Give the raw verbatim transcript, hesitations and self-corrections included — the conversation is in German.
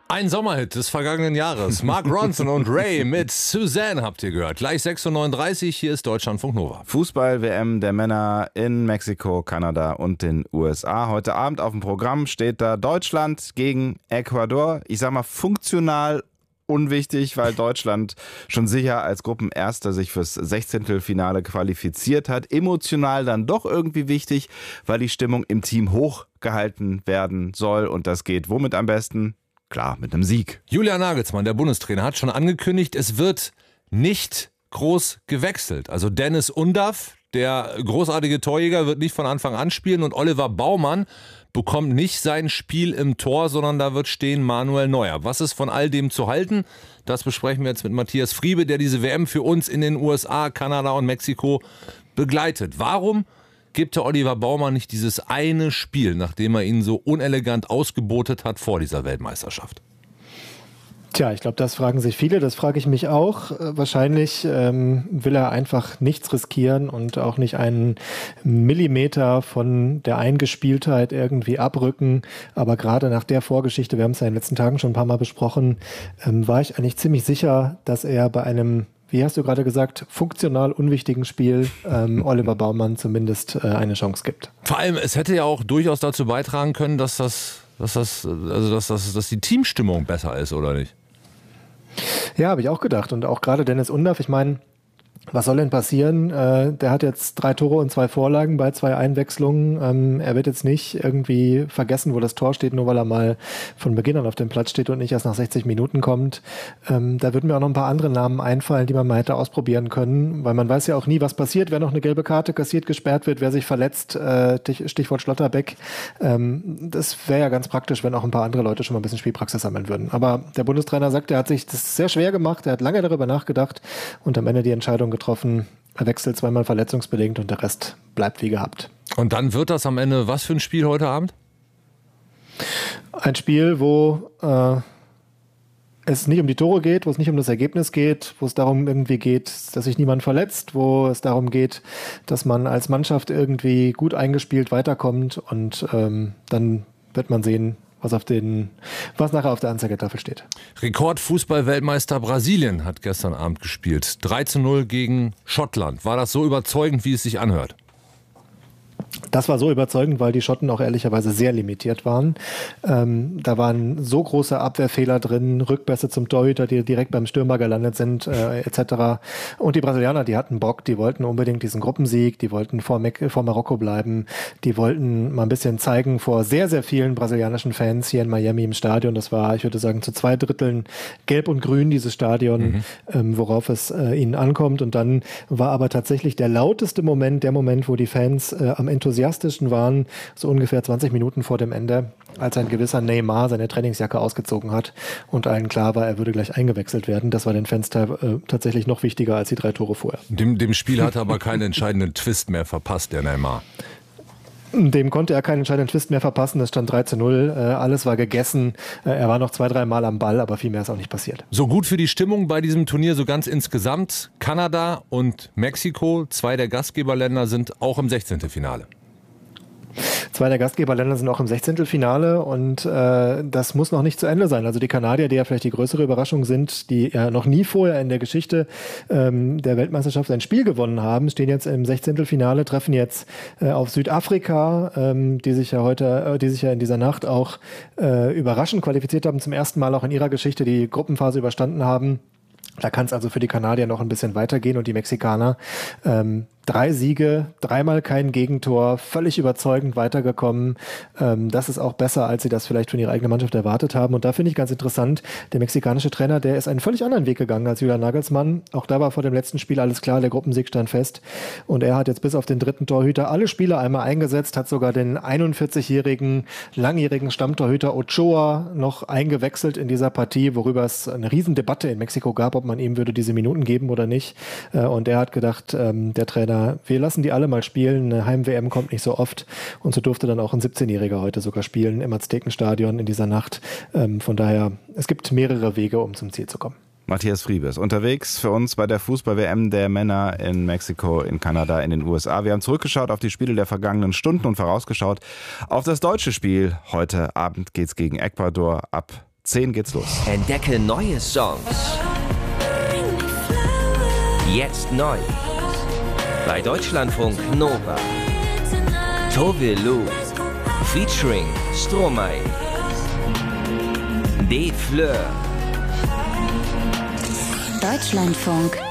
Ein Sommerhit des vergangenen Jahres. Mark Ronson und Ray mit Suzanne habt ihr gehört. Gleich sechs Uhr neununddreißig, hier ist Deutschlandfunk Nova. Fußball-W M der Männer in Mexiko, Kanada und den U S A. Heute Abend auf dem Programm steht da Deutschland gegen Ecuador. Ich sag mal funktional unwichtig, weil Deutschland schon sicher als Gruppenerster sich fürs Sechzehntelfinale qualifiziert hat. Emotional dann doch irgendwie wichtig, weil die Stimmung im Team hochgehalten werden soll. Und das geht womit am besten? Klar, mit einem Sieg. Julian Nagelsmann, der Bundestrainer, hat schon angekündigt, es wird nicht groß gewechselt. Also Dennis Undav, der großartige Torjäger, wird nicht von Anfang an spielen und Oliver Baumann bekommt nicht sein Spiel im Tor, sondern da wird stehen Manuel Neuer. Was ist von all dem zu halten? Das besprechen wir jetzt mit Matthias Friebe, der diese W M für uns in den U S A, Kanada und Mexiko begleitet. Warum gibt der Oliver Baumann nicht dieses eine Spiel, nachdem er ihn so unelegant ausgebotet hat vor dieser Weltmeisterschaft? Tja, ich glaube, das fragen sich viele, das frage ich mich auch. Wahrscheinlich ähm, will er einfach nichts riskieren und auch nicht einen Millimeter von der Eingespieltheit irgendwie abrücken. Aber gerade nach der Vorgeschichte, wir haben es ja in den letzten Tagen schon ein paar Mal besprochen, ähm, war ich eigentlich ziemlich sicher, dass er bei einem, wie hast du gerade gesagt, funktional unwichtigen Spiel ähm, Oliver Baumann zumindest äh, eine Chance gibt. Vor allem, es hätte ja auch durchaus dazu beitragen können, dass das, dass das, also dass das, dass die Teamstimmung besser ist, oder nicht? Ja, habe ich auch gedacht. Und auch gerade Dennis Undav, ich meine, was soll denn passieren? Äh, der hat jetzt drei Tore und zwei Vorlagen bei zwei Einwechslungen. Ähm, er wird jetzt nicht irgendwie vergessen, wo das Tor steht, nur weil er mal von Beginn an auf dem Platz steht und nicht erst nach sechzig Minuten kommt. Ähm, da würden mir auch noch ein paar andere Namen einfallen, die man mal hätte ausprobieren können, weil man weiß ja auch nie, was passiert, wer noch eine gelbe Karte kassiert, gesperrt wird, wer sich verletzt, äh, Stichwort Schlotterbeck. Ähm, das wäre ja ganz praktisch, wenn auch ein paar andere Leute schon mal ein bisschen Spielpraxis sammeln würden. Aber der Bundestrainer sagt, er hat sich das sehr schwer gemacht, er hat lange darüber nachgedacht und am Ende die Entscheidung getroffen, er wechselt zweimal verletzungsbedingt und der Rest bleibt wie gehabt. Und dann wird das am Ende was für ein Spiel heute Abend? Ein Spiel, wo äh, es nicht um die Tore geht, wo es nicht um das Ergebnis geht, wo es darum irgendwie geht, dass sich niemand verletzt, wo es darum geht, dass man als Mannschaft irgendwie gut eingespielt weiterkommt und ähm, dann wird man sehen, was auf den, was nachher auf der Anzeigetafel steht. Rekordfußball-Weltmeister Brasilien hat gestern Abend gespielt. drei zu null gegen Schottland. War das so überzeugend, wie es sich anhört? Das war so überzeugend, weil die Schotten auch ehrlicherweise sehr limitiert waren. Ähm, da waren so große Abwehrfehler drin, Rückpässe zum Torhüter, die direkt beim Stürmer gelandet sind, äh, et cetera. Und die Brasilianer, die hatten Bock, die wollten unbedingt diesen Gruppensieg, die wollten vor, Me- vor Marokko bleiben, die wollten mal ein bisschen zeigen vor sehr, sehr vielen brasilianischen Fans hier in Miami im Stadion. Das war, ich würde sagen, zu zwei Dritteln gelb und grün, dieses Stadion, mhm. ähm, worauf es äh, ihnen ankommt. Und dann war aber tatsächlich der lauteste Moment, der Moment, wo die Fans äh, am enthusiastischen waren, so ungefähr zwanzig Minuten vor dem Ende, als ein gewisser Neymar seine Trainingsjacke ausgezogen hat und allen klar war, er würde gleich eingewechselt werden. Das war den Fans äh, tatsächlich noch wichtiger als die drei Tore vorher. Dem, dem Spiel hat er aber keinen entscheidenden Twist mehr verpasst, der Neymar. Dem konnte er keinen entscheidenden Twist mehr verpassen. Es stand drei zu null. Äh, alles war gegessen. Äh, er war noch zwei, drei Mal am Ball, aber viel mehr ist auch nicht passiert. So gut für die Stimmung bei diesem Turnier, so ganz insgesamt. Kanada und Mexiko, zwei der Gastgeberländer, sind auch im Sechzehntelfinale. Zwei der Gastgeberländer sind auch im Sechzehntelfinale und äh, das muss noch nicht zu Ende sein. Also die Kanadier, die ja vielleicht die größere Überraschung sind, die ja noch nie vorher in der Geschichte ähm, der Weltmeisterschaft ein Spiel gewonnen haben, stehen jetzt im Sechzehntelfinale, treffen jetzt äh, auf Südafrika, ähm, die sich ja heute, äh, die sich ja in dieser Nacht auch äh, überraschend qualifiziert haben, zum ersten Mal auch in ihrer Geschichte die Gruppenphase überstanden haben. Da kann es also für die Kanadier noch ein bisschen weitergehen und die Mexikaner. Ähm, Drei Siege, dreimal kein Gegentor, völlig überzeugend weitergekommen. Ähm, das ist auch besser, als sie das vielleicht von ihrer eigenen Mannschaft erwartet haben. Und da finde ich ganz interessant, der mexikanische Trainer, der ist einen völlig anderen Weg gegangen als Julian Nagelsmann. Auch da war vor dem letzten Spiel alles klar, der Gruppensieg stand fest. Und er hat jetzt bis auf den dritten Torhüter alle Spieler einmal eingesetzt, hat sogar den einundvierzigjährigen, langjährigen Stammtorhüter Ochoa noch eingewechselt in dieser Partie, worüber es eine Riesendebatte in Mexiko gab, ob man ihm würde diese Minuten geben oder nicht. Äh, und er hat gedacht, ähm, der Trainer, wir lassen die alle mal spielen, eine Heim-W M kommt nicht so oft und so durfte dann auch ein siebzehnjähriger heute sogar spielen im Aztekenstadion in dieser Nacht. Ähm, von daher, es gibt mehrere Wege, um zum Ziel zu kommen. Matthias Friebe ist unterwegs für uns bei der Fußball-W M der Männer in Mexiko, in Kanada, in den U S A. Wir haben zurückgeschaut auf die Spiele der vergangenen Stunden und vorausgeschaut auf das deutsche Spiel. Heute Abend geht's gegen Ecuador ab zehn geht's los. Entdecke neue Songs. Jetzt neu. Bei Deutschlandfunk Nova. Tove Lo. Featuring Stromae. De Fleur. Deutschlandfunk